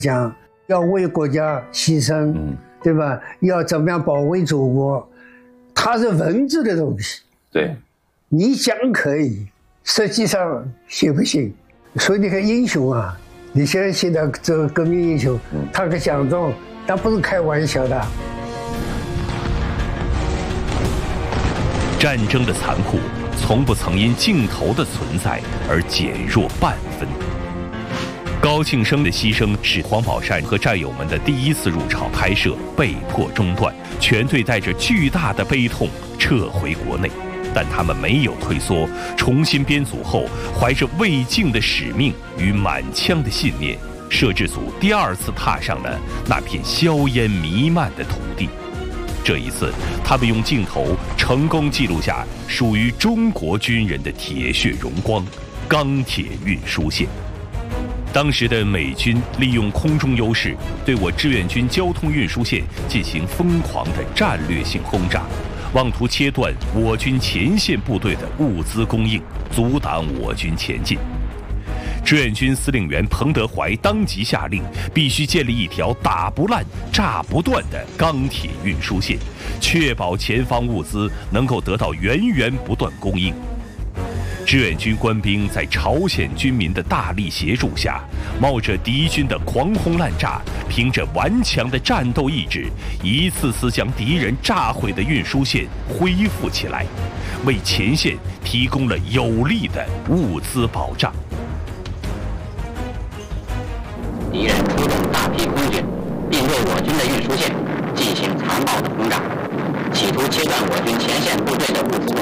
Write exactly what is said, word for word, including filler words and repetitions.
讲要为国家牺牲，嗯、对吧？要怎么样保卫祖国？它是文字的东西， 对， 你讲可以，实际上行不行？所以你看英雄啊，你现在现在这个革命英雄，嗯、他跟蒋中，他不是开玩笑的。 战争的残酷，从不曾因镜头的存在而减弱半分。高庆生的牺牲使黄宝善和战友们的第一次入朝拍摄被迫中断，全队带着巨大的悲痛撤回国内。但他们没有退缩，重新编组后，怀着未尽的使命与满腔的信念，摄制组第二次踏上了那片硝烟弥漫的土地。这一次，他们用镜头成功记录下属于中国军人的铁血荣光——钢铁运输线。当时的美军利用空中优势，对我志愿军交通运输线进行疯狂的战略性轰炸，妄图切断我军前线部队的物资供应，阻挡我军前进。志愿军司令员彭德怀当即下令，必须建立一条打不烂、炸不断的钢铁运输线，确保前方物资能够得到源源不断供应。志愿军官兵在朝鲜军民的大力协助下，冒着敌军的狂轰滥炸，凭着顽强的战斗意志，一次次将敌人炸毁的运输线恢复起来，为前线提供了有力的物资保障。 敌人出动大批空军，并对我军的运输线进行残暴的轰炸，企图切断我军前线部队的物资供应。